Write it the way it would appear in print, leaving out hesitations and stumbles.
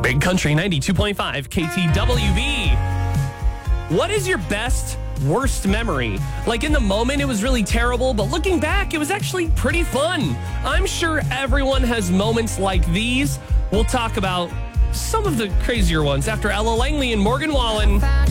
Big Country 92.5 KTWB. What is your best, worst memory? Like in the moment, it was really terrible, but looking back, it was actually pretty fun. I'm sure everyone has moments like these. We'll talk about some of the crazier ones after Ella Langley and Morgan Wallen.